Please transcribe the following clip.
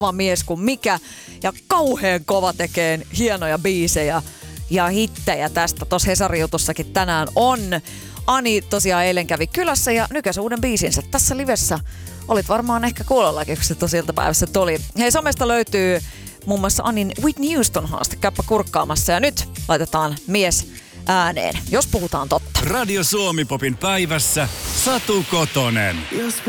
mies kuin mikä ja kauhean kova tekee hienoja biisejä ja hittejä tästä. Tuossa Hesari-jutussakin tänään on. Ani tosiaan eilen kävi kylässä ja nykäsi uuden biisinsä tässä livessä. Olit varmaan ehkä kuulollakin, kun se tosiaan päivässä tuli. Hei, somesta löytyy muun muassa Anin Whitney Houston haaste. Käypä kurkkaamassa ja nyt laitetaan mies ääneen, jos puhutaan totta. Radio Suomi Popin päivässä Satu Kotonen.